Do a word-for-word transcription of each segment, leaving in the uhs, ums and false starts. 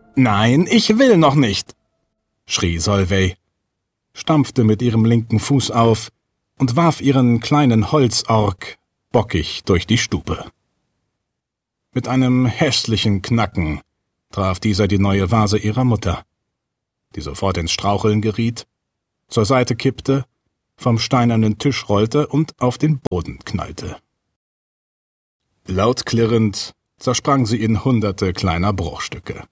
»Nein, ich will noch nicht«, schrie Solveig, stampfte mit ihrem linken Fuß auf und warf ihren kleinen Holzorg bockig durch die Stube. Mit einem hässlichen Knacken traf dieser die neue Vase ihrer Mutter, die sofort ins Straucheln geriet, zur Seite kippte, vom steinernen Tisch rollte und auf den Boden knallte. Laut klirrend zersprang sie in hunderte kleiner Bruchstücke.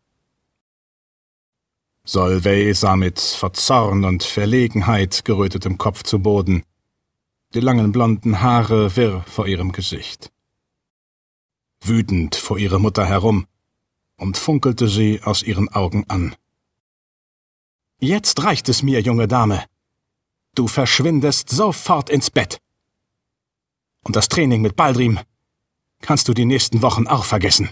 Solveig sah mit Verzorn und Verlegenheit gerötetem Kopf zu Boden, die langen blonden Haare wirr vor ihrem Gesicht. Wütend fuhr ihre Mutter herum und funkelte sie aus ihren Augen an. »Jetzt reicht es mir, junge Dame. Du verschwindest sofort ins Bett. Und das Training mit Baldrim kannst du die nächsten Wochen auch vergessen.«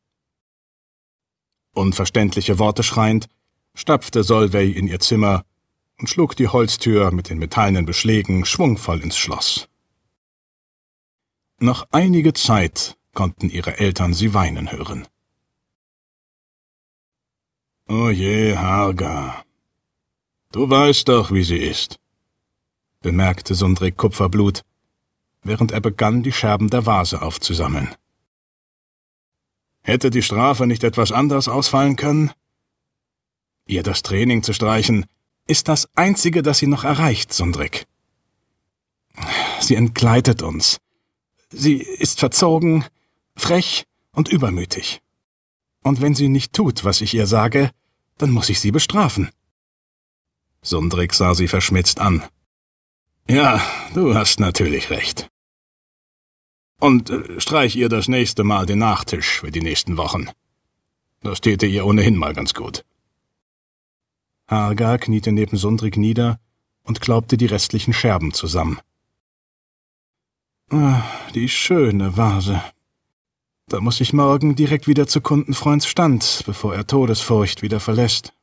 Unverständliche Worte schreiend, stapfte Solveig in ihr Zimmer und schlug die Holztür mit den metallenen Beschlägen schwungvoll ins Schloss. Noch einige Zeit konnten ihre Eltern sie weinen hören. »O je, Harga, du weißt doch, wie sie ist«, bemerkte Sundrik Kupferblut, während er begann, die Scherben der Vase aufzusammeln. »Hätte die Strafe nicht etwas anders ausfallen können? Ihr das Training zu streichen, ist das Einzige, das sie noch erreicht, Sundrik. Sie entgleitet uns. Sie ist verzogen, frech und übermütig. Und wenn sie nicht tut, was ich ihr sage, dann muss ich sie bestrafen.« Sundrik sah sie verschmitzt an. »Ja, du hast natürlich recht. Und äh, streich ihr das nächste Mal den Nachtisch für die nächsten Wochen. Das täte ihr ohnehin mal ganz gut.« Harga kniete neben Sundrik nieder und klaubte die restlichen Scherben zusammen. »Ah, die schöne Vase. Da muss ich morgen direkt wieder zu Kundenfreunds Stand, bevor er Todesfurcht wieder verlässt.«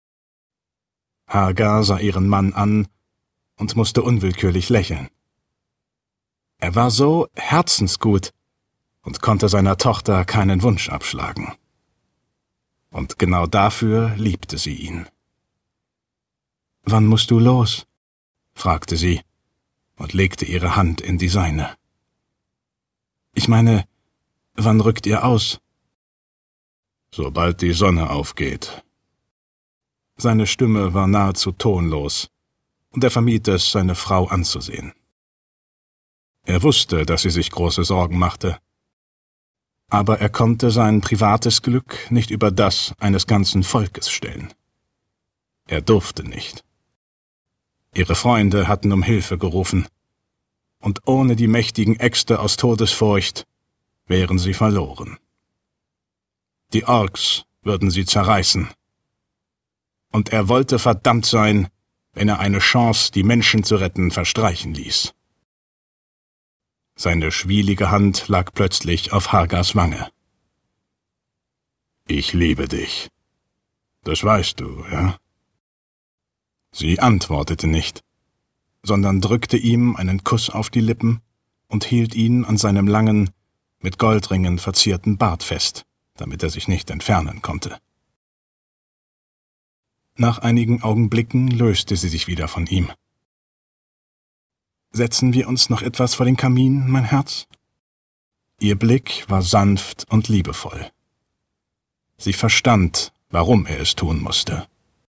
Harga sah ihren Mann an und musste unwillkürlich lächeln. Er war so herzensgut und konnte seiner Tochter keinen Wunsch abschlagen. Und genau dafür liebte sie ihn. »Wann musst du los?« fragte sie und legte ihre Hand in die seine. »Ich meine, wann rückt ihr aus?« »Sobald die Sonne aufgeht.« Seine Stimme war nahezu tonlos, und er vermied es, seine Frau anzusehen. Er wusste, dass sie sich große Sorgen machte, aber er konnte sein privates Glück nicht über das eines ganzen Volkes stellen. Er durfte nicht. Ihre Freunde hatten um Hilfe gerufen, und ohne die mächtigen Äxte aus Todesfurcht wären sie verloren. Die Orks würden sie zerreißen, und er wollte verdammt sein, wenn er eine Chance, die Menschen zu retten, verstreichen ließ. Seine schwielige Hand lag plötzlich auf Hargas Wange. »Ich liebe dich. Das weißt du, ja?« Sie antwortete nicht, sondern drückte ihm einen Kuss auf die Lippen und hielt ihn an seinem langen, mit Goldringen verzierten Bart fest, damit er sich nicht entfernen konnte. Nach einigen Augenblicken löste sie sich wieder von ihm. »Setzen wir uns noch etwas vor den Kamin, mein Herz?« Ihr Blick war sanft und liebevoll. Sie verstand, warum er es tun musste.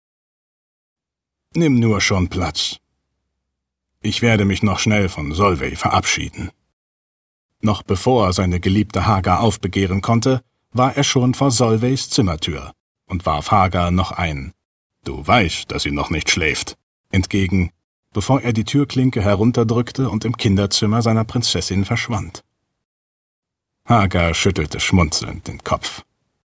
»Nimm nur schon Platz. Ich werde mich noch schnell von Solveig verabschieden.« Noch bevor seine geliebte Harga aufbegehren konnte, war er schon vor Solveigs Zimmertür und warf Harga noch ein »Du weißt, dass sie noch nicht schläft« entgegen, bevor er die Türklinke herunterdrückte und im Kinderzimmer seiner Prinzessin verschwand. Harga schüttelte schmunzelnd den Kopf.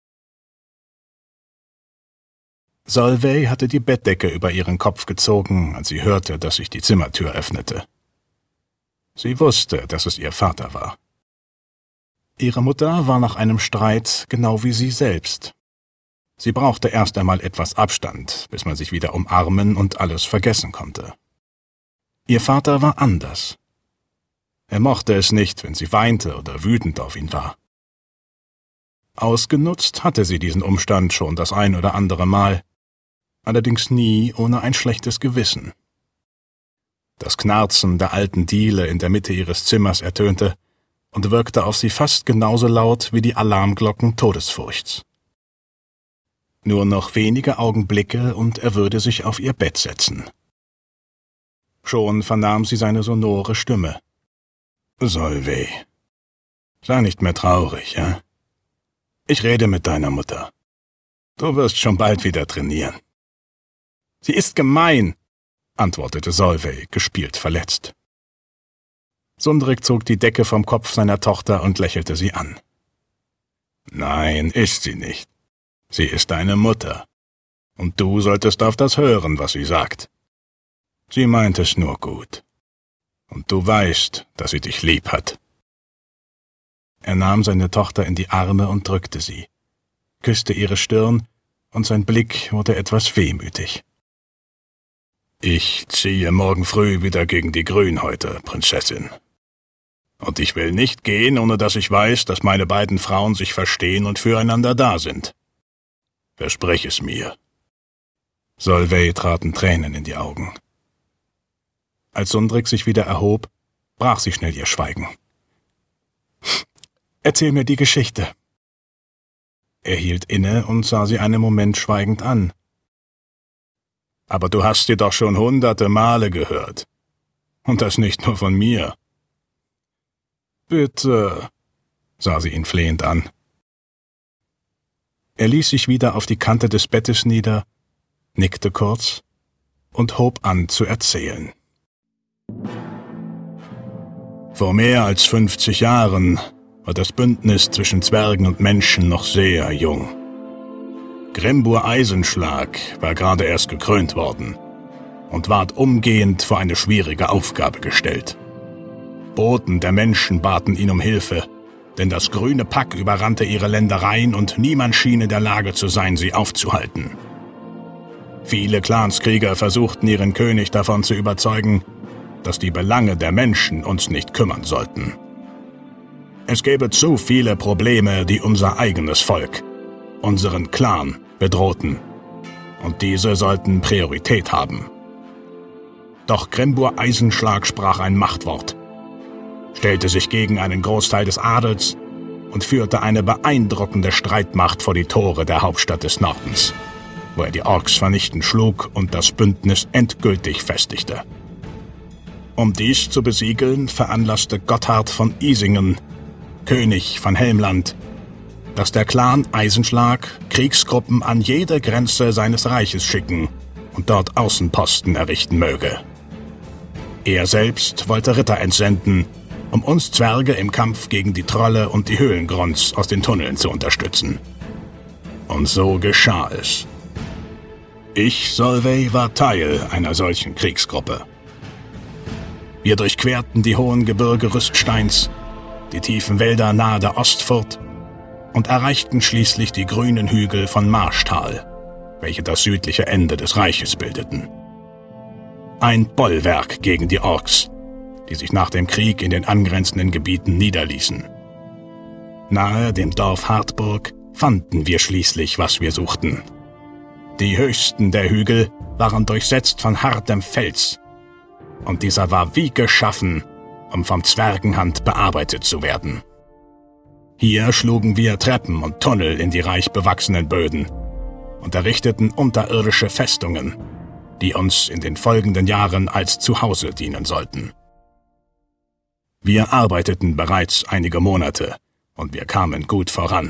Solveig hatte die Bettdecke über ihren Kopf gezogen, als sie hörte, dass sich die Zimmertür öffnete. Sie wusste, dass es ihr Vater war. Ihre Mutter war nach einem Streit genau wie sie selbst. Sie brauchte erst einmal etwas Abstand, bis man sich wieder umarmen und alles vergessen konnte. Ihr Vater war anders. Er mochte es nicht, wenn sie weinte oder wütend auf ihn war. Ausgenutzt hatte sie diesen Umstand schon das ein oder andere Mal, allerdings nie ohne ein schlechtes Gewissen. Das Knarzen der alten Diele in der Mitte ihres Zimmers ertönte und wirkte auf sie fast genauso laut wie die Alarmglocken Todesfurchts. Nur noch wenige Augenblicke und er würde sich auf ihr Bett setzen. Schon vernahm sie seine sonore Stimme. »Solveig, sei nicht mehr traurig, ja? Ich rede mit deiner Mutter. Du wirst schon bald wieder trainieren.« »Sie ist gemein«, antwortete Solveig, gespielt verletzt. Sundrik zog die Decke vom Kopf seiner Tochter und lächelte sie an. »Nein, ist sie nicht. Sie ist deine Mutter. Und du solltest auf das hören, was sie sagt. Sie meint es nur gut. Und du weißt, dass sie dich lieb hat.« Er nahm seine Tochter in die Arme und drückte sie, küsste ihre Stirn, und sein Blick wurde etwas wehmütig. »Ich ziehe morgen früh wieder gegen die Grünhäuter, Prinzessin. Und ich will nicht gehen, ohne dass ich weiß, dass meine beiden Frauen sich verstehen und füreinander da sind. Versprich es mir.« Solveig traten Tränen in die Augen. Als Sundrik sich wieder erhob, brach sie schnell ihr Schweigen. »Erzähl mir die Geschichte.« Er hielt inne und sah sie einen Moment schweigend an. »Aber du hast sie doch schon hunderte Male gehört. Und das nicht nur von mir.« »Bitte«, sah sie ihn flehend an. Er ließ sich wieder auf die Kante des Bettes nieder, nickte kurz und hob an zu erzählen. Vor mehr als fünfzig Jahren war das Bündnis zwischen Zwergen und Menschen noch sehr jung. Grimbur Eisenschlag war gerade erst gekrönt worden und ward umgehend vor eine schwierige Aufgabe gestellt. Boten der Menschen baten ihn um Hilfe, denn das grüne Pack überrannte ihre Ländereien und niemand schien in der Lage zu sein, sie aufzuhalten. Viele Clanskrieger versuchten ihren König davon zu überzeugen, dass die Belange der Menschen uns nicht kümmern sollten. Es gäbe zu viele Probleme, die unser eigenes Volk, unseren Clan, bedrohten, und diese sollten Priorität haben. Doch Grimbur Eisenschlag sprach ein Machtwort, stellte sich gegen einen Großteil des Adels und führte eine beeindruckende Streitmacht vor die Tore der Hauptstadt des Nordens, wo er die Orks vernichtend schlug und das Bündnis endgültig festigte. Um dies zu besiegeln, veranlasste Gotthard von Isingen, König von Helmland, dass der Clan Eisenschlag Kriegsgruppen an jede Grenze seines Reiches schicken und dort Außenposten errichten möge. Er selbst wollte Ritter entsenden, um uns Zwerge im Kampf gegen die Trolle und die Höhlengrunds aus den Tunneln zu unterstützen. Und so geschah es. Ich, Solveig, war Teil einer solchen Kriegsgruppe. Wir durchquerten die hohen Gebirge Rüststeins, die tiefen Wälder nahe der Ostfurt und erreichten schließlich die grünen Hügel von Marschtal, welche das südliche Ende des Reiches bildeten. Ein Bollwerk gegen die Orks, die sich nach dem Krieg in den angrenzenden Gebieten niederließen. Nahe dem Dorf Hartburg fanden wir schließlich, was wir suchten. Die höchsten der Hügel waren durchsetzt von hartem Fels, und dieser war wie geschaffen, um vom Zwergenhand bearbeitet zu werden. Hier schlugen wir Treppen und Tunnel in die reich bewachsenen Böden und errichteten unterirdische Festungen, die uns in den folgenden Jahren als Zuhause dienen sollten. Wir arbeiteten bereits einige Monate und wir kamen gut voran.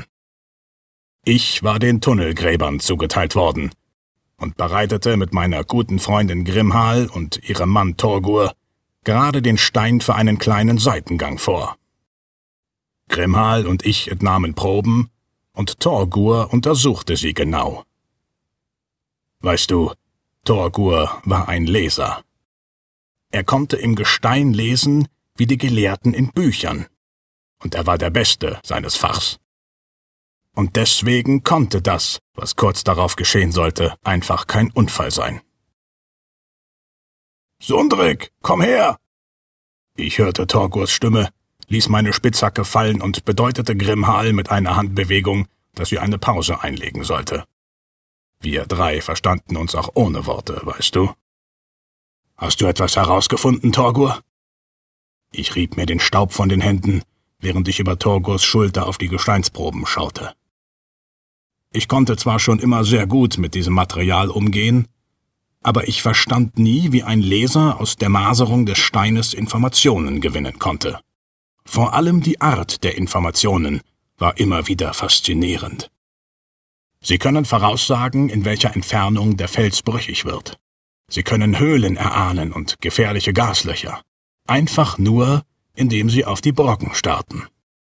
Ich war den Tunnelgräbern zugeteilt worden und bereitete mit meiner guten Freundin Grimhal und ihrem Mann Torgur gerade den Stein für einen kleinen Seitengang vor. Grimhal und ich entnahmen Proben und Torgur untersuchte sie genau. Weißt du, Torgur war ein Leser. Er konnte im Gestein lesen wie die Gelehrten in Büchern, und er war der Beste seines Fachs. Und deswegen konnte das, was kurz darauf geschehen sollte, einfach kein Unfall sein. »Sundrik, komm her!« Ich hörte Torgurs Stimme, ließ meine Spitzhacke fallen und bedeutete Grimhal mit einer Handbewegung, dass sie eine Pause einlegen sollte. Wir drei verstanden uns auch ohne Worte, weißt du. »Hast du etwas herausgefunden, Torgur?« Ich rieb mir den Staub von den Händen, während ich über Torgurs Schulter auf die Gesteinsproben schaute. Ich konnte zwar schon immer sehr gut mit diesem Material umgehen, aber ich verstand nie, wie ein Leser aus der Maserung des Steines Informationen gewinnen konnte. Vor allem die Art der Informationen war immer wieder faszinierend. Sie können voraussagen, in welcher Entfernung der Fels brüchig wird. Sie können Höhlen erahnen und gefährliche Gaslöcher. Einfach nur, indem sie auf die Brocken starten.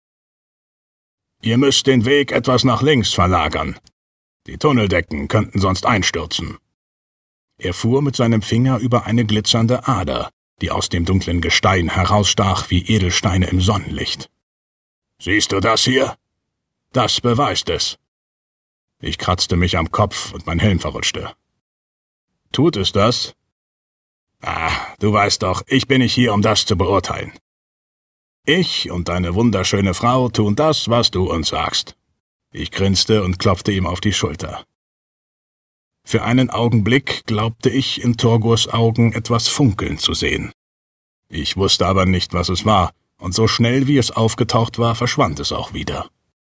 »Ihr müsst den Weg etwas nach links verlagern. Die Tunneldecken könnten sonst einstürzen.« Er fuhr mit seinem Finger über eine glitzernde Ader, die aus dem dunklen Gestein herausstach wie Edelsteine im Sonnenlicht. »Siehst du das hier? Das beweist es.« Ich kratzte mich am Kopf und mein Helm verrutschte. »Tut es das?« »Ah, du weißt doch, ich bin nicht hier, um das zu beurteilen. Ich und deine wunderschöne Frau tun das, was du uns sagst.« Ich grinste und klopfte ihm auf die Schulter. Für einen Augenblick glaubte ich, in Torgurs Augen etwas funkeln zu sehen. Ich wusste aber nicht, was es war, und so schnell wie es aufgetaucht war, verschwand es auch wieder.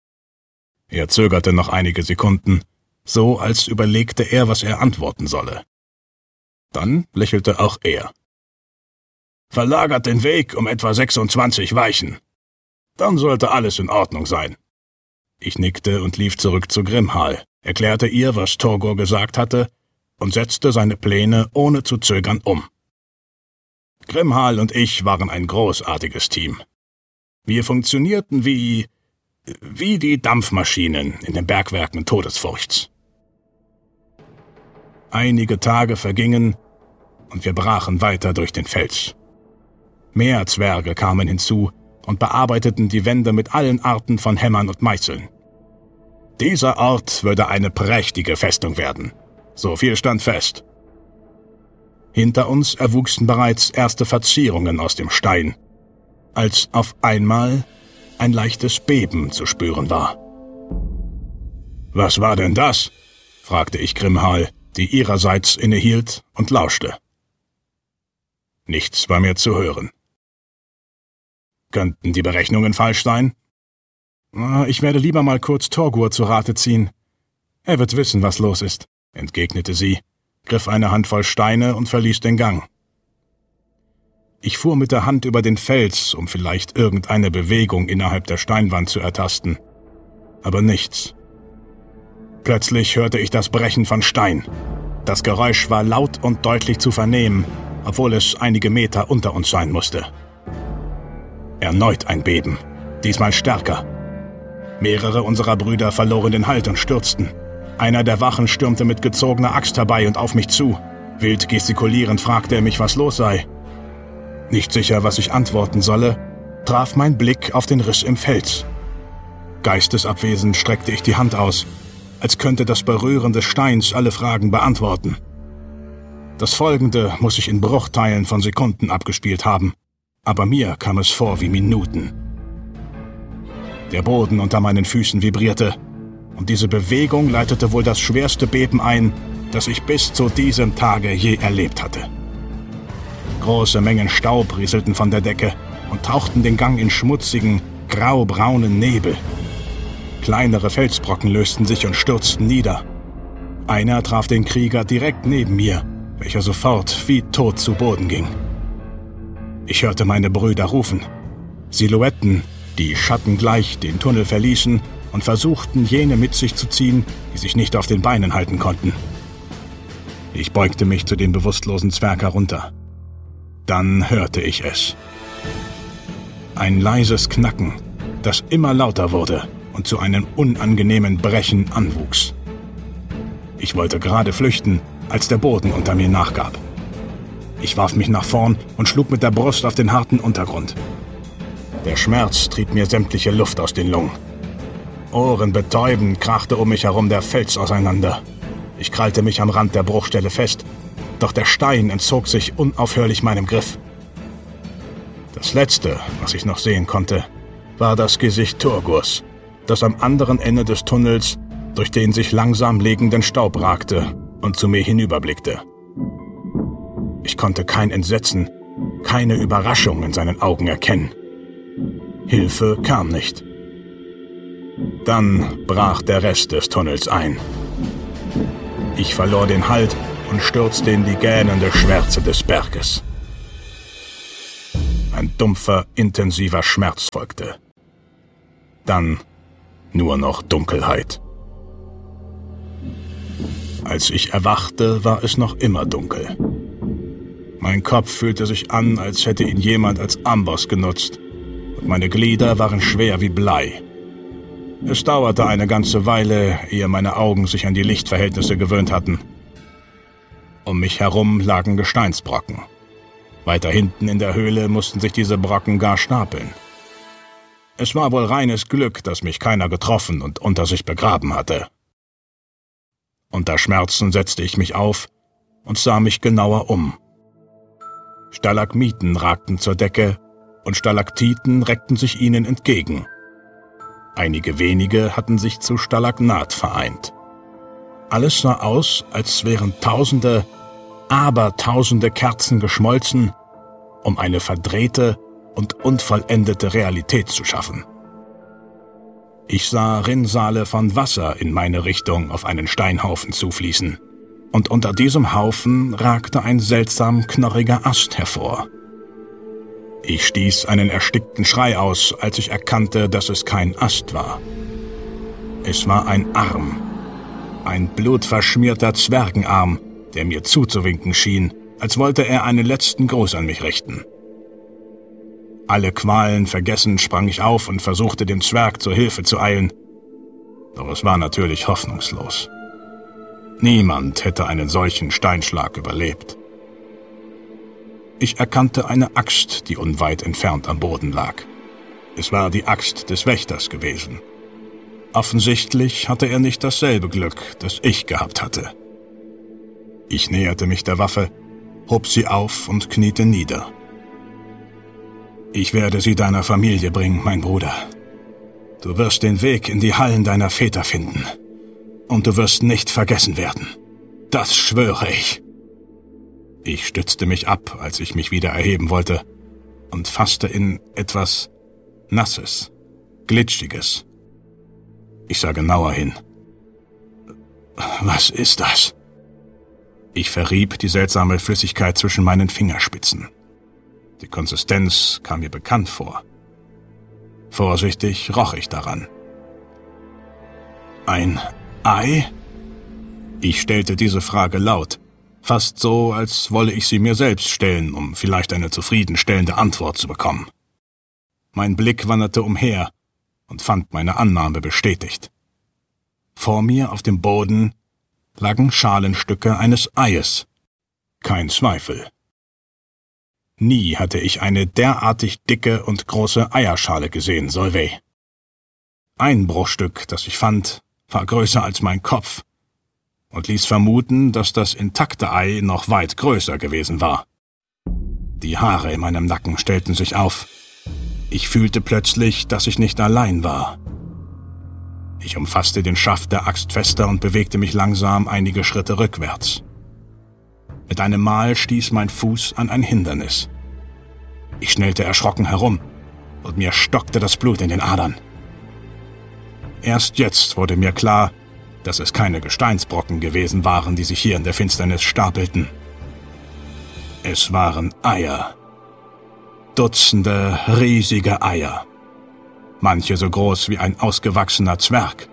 Er zögerte noch einige Sekunden, so als überlegte er, was er antworten solle. Dann lächelte auch er. »Verlagert den Weg um etwa sechsundzwanzig Weichen. Dann sollte alles in Ordnung sein.« Ich nickte und lief zurück zu Grimhal, erklärte ihr, was Torgur gesagt hatte, und setzte seine Pläne ohne zu zögern um. Grimhal und ich waren ein großartiges Team. Wir funktionierten wie... wie die Dampfmaschinen in den Bergwerken Todesfurchts. Einige Tage vergingen, und wir brachen weiter durch den Fels. Mehr Zwerge kamen hinzu und bearbeiteten die Wände mit allen Arten von Hämmern und Meißeln. Dieser Ort würde eine prächtige Festung werden. So viel stand fest. Hinter uns erwuchsen bereits erste Verzierungen aus dem Stein, als auf einmal ein leichtes Beben zu spüren war. »Was war denn das?« fragte ich Grimhal, die ihrerseits innehielt und lauschte. Nichts war mehr zu hören. »Könnten die Berechnungen falsch sein?« »Ich werde lieber mal kurz Torgur zu Rate ziehen. Er wird wissen, was los ist«, entgegnete sie, griff eine Handvoll Steine und verließ den Gang. Ich fuhr mit der Hand über den Fels, um vielleicht irgendeine Bewegung innerhalb der Steinwand zu ertasten. Aber nichts. Plötzlich hörte ich das Brechen von Stein. Das Geräusch war laut und deutlich zu vernehmen, obwohl es einige Meter unter uns sein musste. Erneut ein Beben, diesmal stärker. Mehrere unserer Brüder verloren den Halt und stürzten. Einer der Wachen stürmte mit gezogener Axt herbei und auf mich zu. Wild gestikulierend fragte er mich, was los sei. Nicht sicher, was ich antworten solle, traf mein Blick auf den Riss im Fels. Geistesabwesend streckte ich die Hand aus, als könnte das Berühren des Steins alle Fragen beantworten. Das Folgende muss sich in Bruchteilen von Sekunden abgespielt haben, aber mir kam es vor wie Minuten. Der Boden unter meinen Füßen vibrierte, und diese Bewegung leitete wohl das schwerste Beben ein, das ich bis zu diesem Tage je erlebt hatte. Große Mengen Staub rieselten von der Decke und tauchten den Gang in schmutzigen, graubraunen Nebel. Kleinere Felsbrocken lösten sich und stürzten nieder. Einer traf den Krieger direkt neben mir, welcher sofort wie tot zu Boden ging. Ich hörte meine Brüder rufen. Silhouetten, die schattengleich den Tunnel verließen und versuchten, jene mit sich zu ziehen, die sich nicht auf den Beinen halten konnten. Ich beugte mich zu dem bewusstlosen Zwerg herunter. Dann hörte ich es. Ein leises Knacken, das immer lauter wurde und zu einem unangenehmen Brechen anwuchs. Ich wollte gerade flüchten, als der Boden unter mir nachgab. Ich warf mich nach vorn und schlug mit der Brust auf den harten Untergrund. Der Schmerz trieb mir sämtliche Luft aus den Lungen. Ohrenbetäubend krachte um mich herum der Fels auseinander. Ich krallte mich am Rand der Bruchstelle fest, doch der Stein entzog sich unaufhörlich meinem Griff. Das Letzte, was ich noch sehen konnte, war das Gesicht Torgurs, das am anderen Ende des Tunnels durch den sich langsam legenden Staub ragte und zu mir hinüberblickte. Ich konnte kein Entsetzen, keine Überraschung in seinen Augen erkennen. Hilfe kam nicht. Dann brach der Rest des Tunnels ein. Ich verlor den Halt und stürzte in die gähnende Schwärze des Berges. Ein dumpfer, intensiver Schmerz folgte. Dann nur noch Dunkelheit. Als ich erwachte, war es noch immer dunkel. Mein Kopf fühlte sich an, als hätte ihn jemand als Amboss genutzt, und meine Glieder waren schwer wie Blei. Es dauerte eine ganze Weile, ehe meine Augen sich an die Lichtverhältnisse gewöhnt hatten. Um mich herum lagen Gesteinsbrocken. Weiter hinten in der Höhle mussten sich diese Brocken gar stapeln. Es war wohl reines Glück, dass mich keiner getroffen und unter sich begraben hatte. Unter Schmerzen setzte ich mich auf und sah mich genauer um. Stalagmiten ragten zur Decke und Stalaktiten reckten sich ihnen entgegen. Einige wenige hatten sich zu Stalagnat vereint. Alles sah aus, als wären tausende, abertausende Kerzen geschmolzen, um eine verdrehte und unvollendete Realität zu schaffen. Ich sah Rinnsale von Wasser in meine Richtung auf einen Steinhaufen zufließen, und unter diesem Haufen ragte ein seltsam knorriger Ast hervor. Ich stieß einen erstickten Schrei aus, als ich erkannte, dass es kein Ast war. Es war ein Arm, ein blutverschmierter Zwergenarm, der mir zuzuwinken schien, als wollte er einen letzten Gruß an mich richten. Alle Qualen vergessen, sprang ich auf und versuchte, dem Zwerg zur Hilfe zu eilen. Doch es war natürlich hoffnungslos. Niemand hätte einen solchen Steinschlag überlebt. Ich erkannte eine Axt, die unweit entfernt am Boden lag. Es war die Axt des Wächters gewesen. Offensichtlich hatte er nicht dasselbe Glück, das ich gehabt hatte. Ich näherte mich der Waffe, hob sie auf und kniete nieder. Ich werde sie deiner Familie bringen, mein Bruder. Du wirst den Weg in die Hallen deiner Väter finden. Und du wirst nicht vergessen werden. Das schwöre ich. Ich stützte mich ab, als ich mich wieder erheben wollte, und fasste in etwas Nasses, Glitschiges. Ich sah genauer hin. Was ist das? Ich verrieb die seltsame Flüssigkeit zwischen meinen Fingerspitzen. Die Konsistenz kam mir bekannt vor. Vorsichtig roch ich daran. Ein Ei? Ich stellte diese Frage laut, fast so, als wolle ich sie mir selbst stellen, um vielleicht eine zufriedenstellende Antwort zu bekommen. Mein Blick wanderte umher und fand meine Annahme bestätigt. Vor mir auf dem Boden lagen Schalenstücke eines Eies. Kein Zweifel. Nie hatte ich eine derartig dicke und große Eierschale gesehen, Solveig. Ein Bruchstück, das ich fand, war größer als mein Kopf und ließ vermuten, dass das intakte Ei noch weit größer gewesen war. Die Haare in meinem Nacken stellten sich auf. Ich fühlte plötzlich, dass ich nicht allein war. Ich umfasste den Schaft der Axt fester und bewegte mich langsam einige Schritte rückwärts. Mit einem Mal stieß mein Fuß an ein Hindernis. Ich schnellte erschrocken herum, und mir stockte das Blut in den Adern. Erst jetzt wurde mir klar, dass es keine Gesteinsbrocken gewesen waren, die sich hier in der Finsternis stapelten. Es waren Eier. Dutzende riesige Eier. Manche so groß wie ein ausgewachsener Zwerg.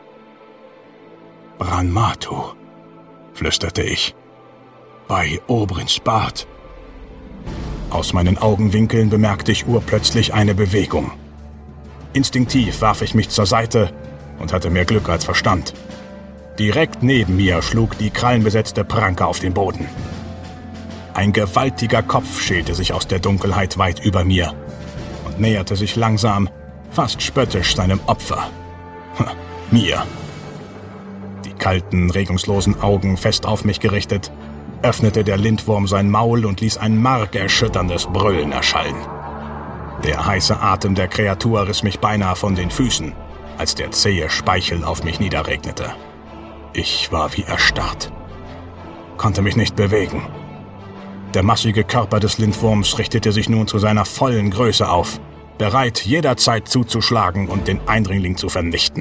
Branmatu, flüsterte ich. Bei Oberins Bart. Aus meinen Augenwinkeln bemerkte ich urplötzlich eine Bewegung. Instinktiv warf ich mich zur Seite und hatte mehr Glück als Verstand. Direkt neben mir schlug die krallenbesetzte Pranke auf den Boden. Ein gewaltiger Kopf schälte sich aus der Dunkelheit weit über mir und näherte sich langsam, fast spöttisch seinem Opfer. Mir. Die kalten, regungslosen Augen fest auf mich gerichtet, öffnete der Lindwurm sein Maul und ließ ein markerschütterndes Brüllen erschallen. Der heiße Atem der Kreatur riss mich beinahe von den Füßen. als der zähe Speichel auf mich niederregnete. Ich war wie erstarrt, konnte mich nicht bewegen. Der massige Körper des Lindwurms richtete sich nun zu seiner vollen Größe auf, bereit jederzeit zuzuschlagen und den Eindringling zu vernichten.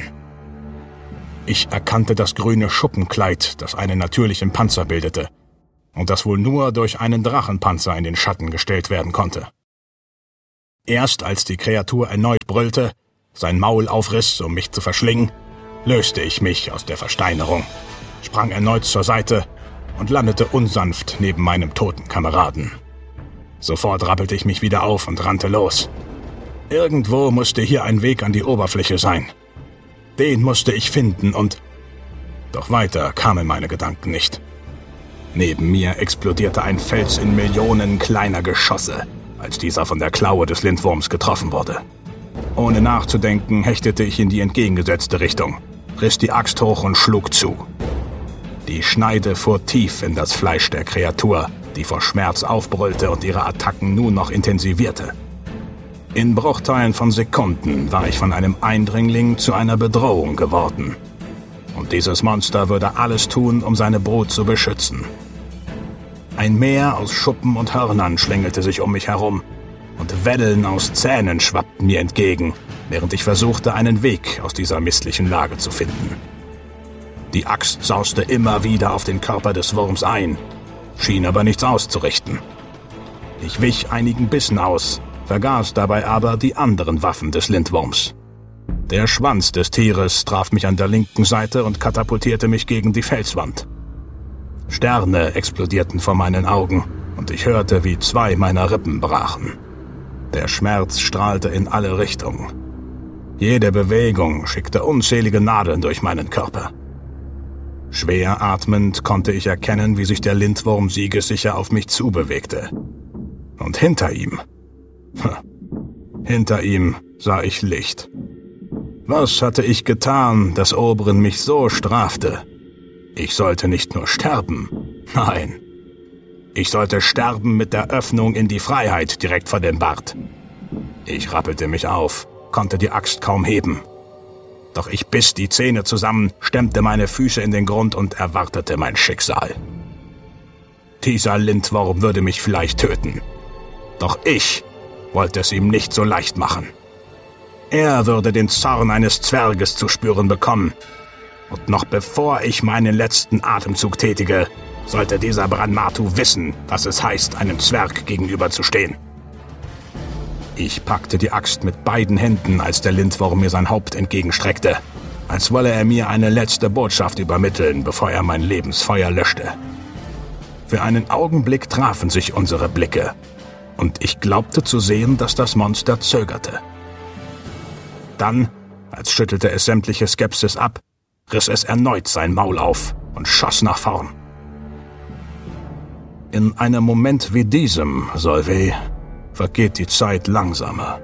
Ich erkannte das grüne Schuppenkleid, das einen natürlichen Panzer bildete und das wohl nur durch einen Drachenpanzer in den Schatten gestellt werden konnte. Erst als die Kreatur erneut brüllte, sein Maul aufriss, um mich zu verschlingen, löste ich mich aus der Versteinerung, sprang erneut zur Seite und landete unsanft neben meinem toten Kameraden. Sofort rappelte ich mich wieder auf und rannte los. Irgendwo musste hier ein Weg an die Oberfläche sein. Den musste ich finden und... Doch weiter kamen meine Gedanken nicht. Neben mir explodierte ein Fels in Millionen kleiner Geschosse, als dieser von der Klaue des Lindwurms getroffen wurde. Ohne nachzudenken, hechtete ich in die entgegengesetzte Richtung, riss die Axt hoch und schlug zu. Die Schneide fuhr tief in das Fleisch der Kreatur, die vor Schmerz aufbrüllte und ihre Attacken nun noch intensivierte. In Bruchteilen von Sekunden war ich von einem Eindringling zu einer Bedrohung geworden. Und dieses Monster würde alles tun, um seine Brut zu beschützen. Ein Meer aus Schuppen und Hörnern schlängelte sich um mich herum, und Wellen aus Zähnen schwappten mir entgegen, während ich versuchte, einen Weg aus dieser misslichen Lage zu finden. Die Axt sauste immer wieder auf den Körper des Wurms ein, schien aber nichts auszurichten. Ich wich einigen Bissen aus, vergaß dabei aber die anderen Waffen des Lindwurms. Der Schwanz des Tieres traf mich an der linken Seite und katapultierte mich gegen die Felswand. Sterne explodierten vor meinen Augen und ich hörte, wie zwei meiner Rippen brachen. Der Schmerz strahlte in alle Richtungen. Jede Bewegung schickte unzählige Nadeln durch meinen Körper. Schwer atmend konnte ich erkennen, wie sich der Lindwurm siegessicher auf mich zubewegte. Und hinter ihm, hinter ihm sah ich Licht. Was hatte ich getan, dass Oberyn mich so strafte? Ich sollte nicht nur sterben, nein. Ich sollte sterben mit der Öffnung in die Freiheit direkt vor dem Bart. Ich rappelte mich auf, konnte die Axt kaum heben. Doch ich biss die Zähne zusammen, stemmte meine Füße in den Grund und erwartete mein Schicksal. Dieser Lindwurm würde mich vielleicht töten. Doch ich wollte es ihm nicht so leicht machen. Er würde den Zorn eines Zwerges zu spüren bekommen. Und noch bevor ich meinen letzten Atemzug tätige, sollte dieser Branmatu wissen, was es heißt, einem Zwerg gegenüberzustehen. Ich packte die Axt mit beiden Händen, als der Lindwurm mir sein Haupt entgegenstreckte, als wolle er mir eine letzte Botschaft übermitteln, bevor er mein Lebensfeuer löschte. Für einen Augenblick trafen sich unsere Blicke, und ich glaubte zu sehen, dass das Monster zögerte. Dann, als schüttelte es sämtliche Skepsis ab, riss es erneut sein Maul auf und schoss nach vorn. In einem Moment wie diesem, Solveig, vergeht die Zeit langsamer.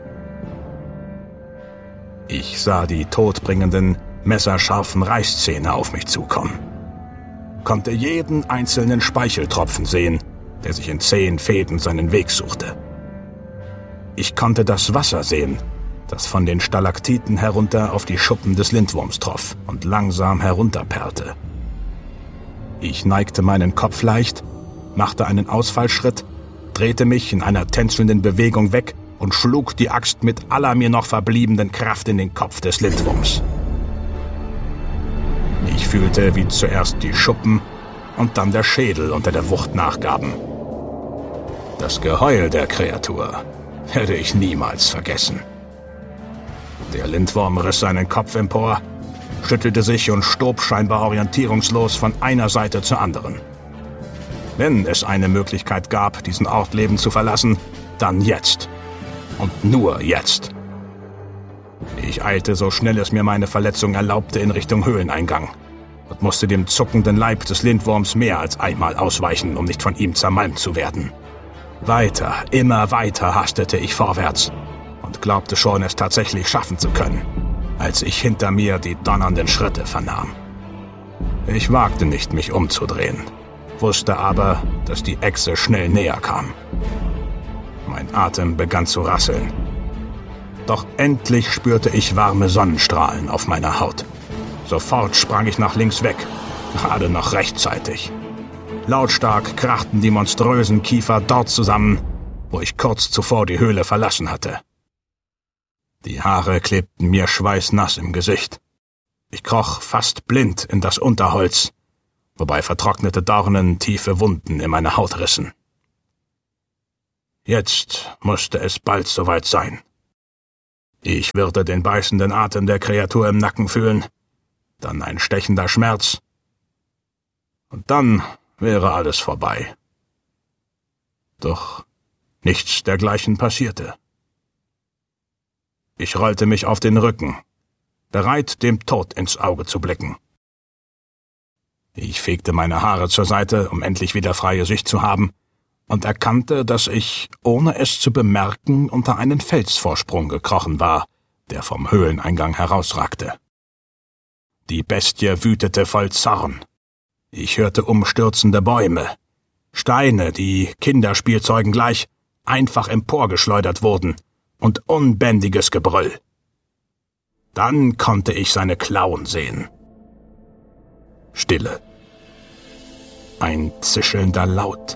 Ich sah die todbringenden, messerscharfen Reißzähne auf mich zukommen. Konnte jeden einzelnen Speicheltropfen sehen, der sich in zähen Fäden seinen Weg suchte. Ich konnte das Wasser sehen, das von den Stalaktiten herunter auf die Schuppen des Lindwurms troff und langsam herunterperlte. Ich neigte meinen Kopf leicht, machte einen Ausfallschritt, drehte mich in einer tänzelnden Bewegung weg und schlug die Axt mit aller mir noch verbliebenen Kraft in den Kopf des Lindwurms. Ich fühlte, wie zuerst die Schuppen und dann der Schädel unter der Wucht nachgaben. Das Geheul der Kreatur werde ich niemals vergessen. Der Lindwurm riss seinen Kopf empor, schüttelte sich und stob scheinbar orientierungslos von einer Seite zur anderen. Wenn es eine Möglichkeit gab, diesen Ort lebend zu verlassen, dann jetzt. Und nur jetzt. Ich eilte, so schnell es mir meine Verletzung erlaubte, in Richtung Höhleneingang und musste dem zuckenden Leib des Lindwurms mehr als einmal ausweichen, um nicht von ihm zermalmt zu werden. Weiter, immer weiter hastete ich vorwärts und glaubte schon, es tatsächlich schaffen zu können, als ich hinter mir die donnernden Schritte vernahm. Ich wagte nicht, mich umzudrehen, wusste aber, dass die Echse schnell näher kam. Mein Atem begann zu rasseln. Doch endlich spürte ich warme Sonnenstrahlen auf meiner Haut. Sofort sprang ich nach links weg, gerade noch rechtzeitig. Lautstark krachten die monströsen Kiefer dort zusammen, wo ich kurz zuvor die Höhle verlassen hatte. Die Haare klebten mir schweißnass im Gesicht. Ich kroch fast blind in das Unterholz, wobei vertrocknete Dornen tiefe Wunden in meine Haut rissen. Jetzt musste es bald soweit sein. Ich würde den beißenden Atem der Kreatur im Nacken fühlen, dann ein stechender Schmerz, und dann wäre alles vorbei. Doch nichts dergleichen passierte. Ich rollte mich auf den Rücken, bereit, dem Tod ins Auge zu blicken. Ich fegte meine Haare zur Seite, um endlich wieder freie Sicht zu haben, und erkannte, dass ich, ohne es zu bemerken, unter einen Felsvorsprung gekrochen war, der vom Höhleneingang herausragte. Die Bestie wütete voll Zorn. Ich hörte umstürzende Bäume, Steine, die Kinderspielzeugen gleich, einfach emporgeschleudert wurden, und unbändiges Gebrüll. Dann konnte ich seine Klauen sehen. Stille. Ein zischelnder Laut.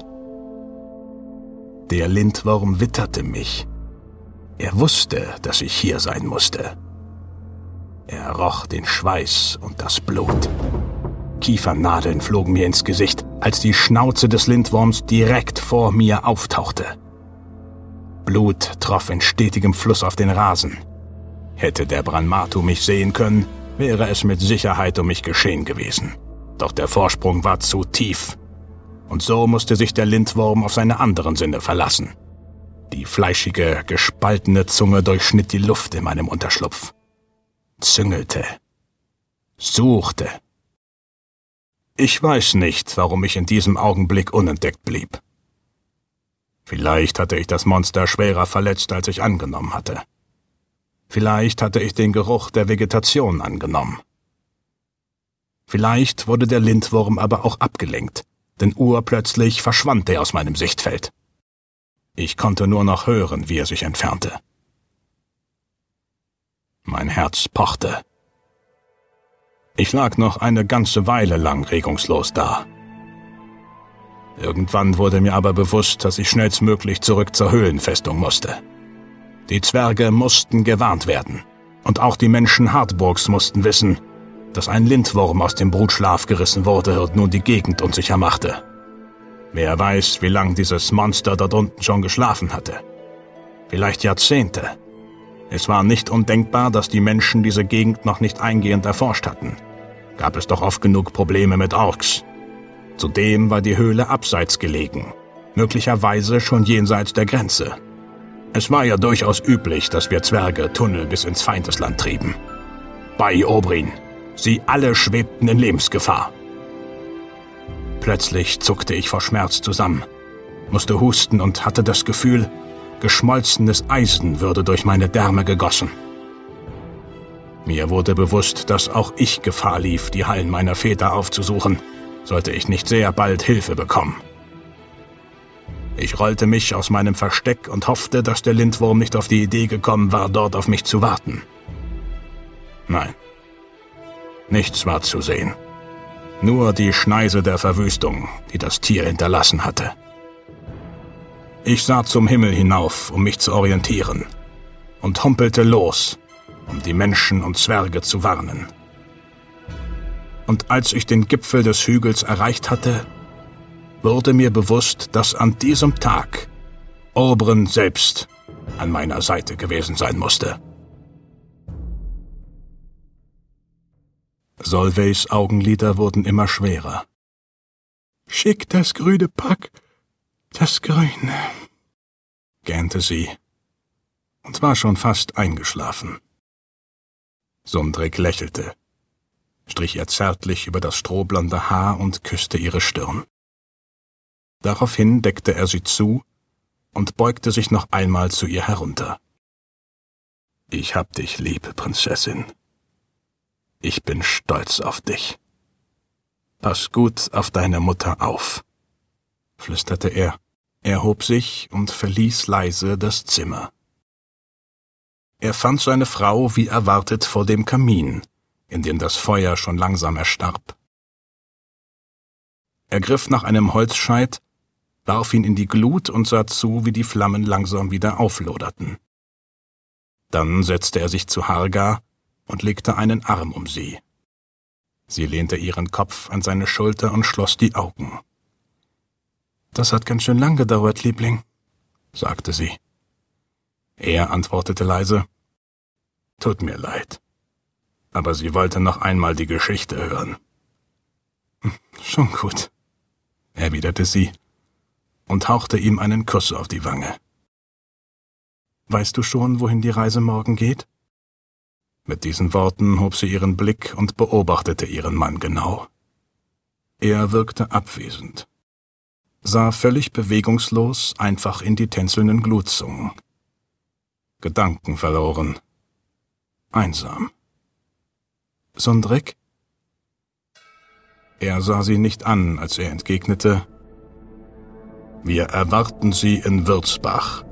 Der Lindwurm witterte mich. Er wusste, dass ich hier sein musste. Er roch den Schweiß und das Blut. Kiefernadeln flogen mir ins Gesicht, als die Schnauze des Lindwurms direkt vor mir auftauchte. Blut troff in stetigem Fluss auf den Rasen. Hätte der Branmatu mich sehen können, wäre es mit Sicherheit um mich geschehen gewesen. Doch der Vorsprung war zu tief. Und so musste sich der Lindwurm auf seine anderen Sinne verlassen. Die fleischige, gespaltene Zunge durchschnitt die Luft in meinem Unterschlupf. Züngelte. Suchte. Ich weiß nicht, warum ich in diesem Augenblick unentdeckt blieb. Vielleicht hatte ich das Monster schwerer verletzt, als ich angenommen hatte. Vielleicht hatte ich den Geruch der Vegetation angenommen. Vielleicht wurde der Lindwurm aber auch abgelenkt, denn urplötzlich verschwand er aus meinem Sichtfeld. Ich konnte nur noch hören, wie er sich entfernte. Mein Herz pochte. Ich lag noch eine ganze Weile lang regungslos da. Irgendwann wurde mir aber bewusst, dass ich schnellstmöglich zurück zur Höhlenfestung musste. Die Zwerge mussten gewarnt werden, und auch die Menschen Hardburgs mussten wissen, dass ein Lindwurm aus dem Brutschlaf gerissen wurde und nun die Gegend unsicher machte. Wer weiß, wie lang dieses Monster dort unten schon geschlafen hatte. Vielleicht Jahrzehnte. Es war nicht undenkbar, dass die Menschen diese Gegend noch nicht eingehend erforscht hatten. Gab es doch oft genug Probleme mit Orks. Zudem war die Höhle abseits gelegen, möglicherweise schon jenseits der Grenze. Es war ja durchaus üblich, dass wir Zwerge Tunnel bis ins Feindesland trieben. Bei Obrin. Sie alle schwebten in Lebensgefahr. Plötzlich zuckte ich vor Schmerz zusammen, musste husten und hatte das Gefühl, geschmolzenes Eisen würde durch meine Därme gegossen. Mir wurde bewusst, dass auch ich Gefahr lief, die Hallen meiner Väter aufzusuchen, sollte ich nicht sehr bald Hilfe bekommen. Ich rollte mich aus meinem Versteck und hoffte, dass der Lindwurm nicht auf die Idee gekommen war, dort auf mich zu warten. Nein. Nichts war zu sehen. Nur die Schneise der Verwüstung, die das Tier hinterlassen hatte. Ich sah zum Himmel hinauf, um mich zu orientieren, und humpelte los, um die Menschen und Zwerge zu warnen. Und als ich den Gipfel des Hügels erreicht hatte, wurde mir bewusst, dass an diesem Tag Oberon selbst an meiner Seite gewesen sein musste. Solveys Augenlider wurden immer schwerer. »Schick das grüne Pack, das Grüne«, gähnte sie und war schon fast eingeschlafen. Sundrik lächelte, strich ihr zärtlich über das strohblonde Haar und küsste ihre Stirn. Daraufhin deckte er sie zu und beugte sich noch einmal zu ihr herunter. »Ich hab dich lieb, Prinzessin. Ich bin stolz auf dich. Pass gut auf deine Mutter auf«, flüsterte er, erhob sich und verließ leise das Zimmer. Er fand seine Frau wie erwartet vor dem Kamin, in dem das Feuer schon langsam erstarb. Er griff nach einem Holzscheit, warf ihn in die Glut und sah zu, wie die Flammen langsam wieder aufloderten. Dann setzte er sich zu Harga und legte einen Arm um sie. Sie lehnte ihren Kopf an seine Schulter und schloss die Augen. »Das hat ganz schön lang gedauert, Liebling«, sagte sie. Er antwortete leise, »Tut mir leid, aber sie wollte noch einmal die Geschichte hören.« »Schon gut«, erwiderte sie und hauchte ihm einen Kuss auf die Wange. »Weißt du schon, wohin die Reise morgen geht?« Mit diesen Worten hob sie ihren Blick und beobachtete ihren Mann genau. Er wirkte abwesend, sah völlig bewegungslos einfach in die tänzelnden Glutzungen. Gedanken verloren, einsam. »Sondrik?« Er sah sie nicht an, als er entgegnete, »Wir erwarten Sie in Würzbach.«